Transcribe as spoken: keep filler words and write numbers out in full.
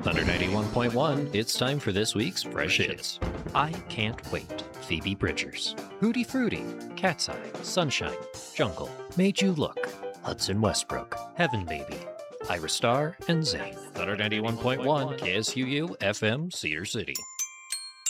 Thunder ninety-one point one, it's time for this week's Fresh Hits. I Can't Wait, Phoebe Bridgers. Hootie Fruity, Cat's Eye, Sunshine, Jungle, Made You Look, Hudson Westbrook, Heaven Baby, Ira Star, and Zayn. Thunder ninety-one point one, K S U U, F M, Cedar City.